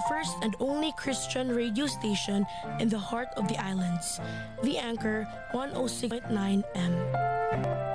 the first and only Christian radio station in the heart of the islands. The Anchor 106.9 M.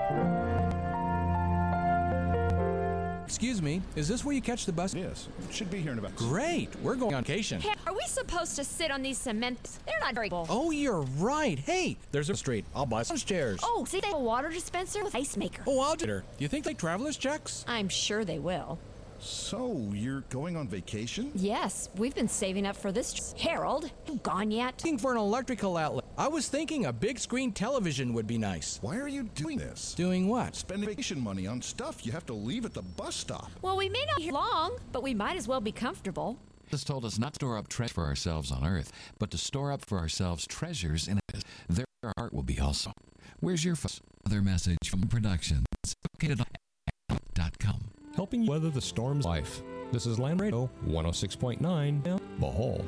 Excuse me, is this where you catch the bus? Yes, should be here in about... Great, we're going on vacation. Hey, are we supposed to sit on these cements? They're not very full. Oh, you're right. Hey, there's a street. I'll buy some chairs. Oh, see, they have a water dispenser with ice maker. Oh, I'll get her. Do you think they traveler's checks? I'm sure they will. So, you're going on vacation? Yes, we've been saving up for this. Harold, you gone yet? Looking for an electrical outlet. I was thinking a big screen television would be nice. Why are you doing this? Doing what? Spending vacation money on stuff you have to leave at the bus stop. Well, we may not be here long, but we might as well be comfortable. Jesus told us not to store up treasure for ourselves on earth, but to store up for ourselves treasures in heaven. There our heart will be also. Where's your other message from Productions? Located on .com. Helping you weather the storms of life. This is Land Radio 106.9, The Hole.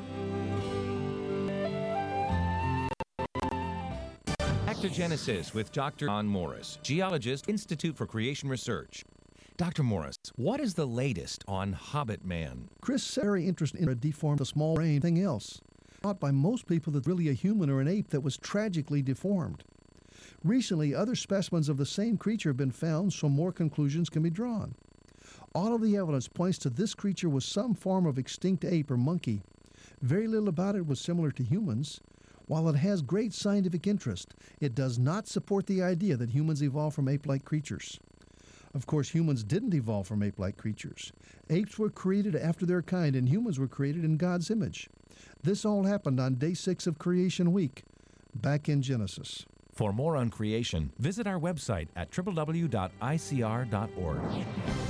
Back to Genesis with Dr. John Morris, geologist, Institute for Creation Research. Dr. Morris, what is the latest on Hobbit Man? Chris said very interested in a deformed, a small brain, thing else. Thought by most people that really a human or an ape that was tragically deformed. Recently, other specimens of the same creature have been found, so more conclusions can be drawn. All of the evidence points to this creature was some form of extinct ape or monkey. Very little about it was similar to humans. While it has great scientific interest, it does not support the idea that humans evolved from ape-like creatures. Of course, humans didn't evolve from ape-like creatures. Apes were created after their kind, and humans were created in God's image. This all happened on day 6 of Creation Week, back in Genesis. For more on creation, visit our website at www.icr.org.